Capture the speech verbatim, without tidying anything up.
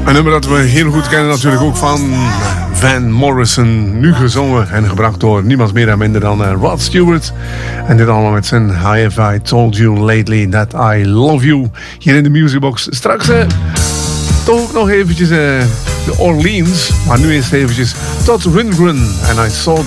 Een nummer dat we heel goed kennen natuurlijk ook van Van Morrison. Nu gezongen en gebracht door niemand meer en minder dan Rod Stewart. En dit allemaal met zijn Have I Told You Lately That I Love You. Hier in de Musicbox. Straks eh, toch ook nog eventjes eh, de Orleans. Maar nu eerst eventjes Todd Rundgren. En I Saw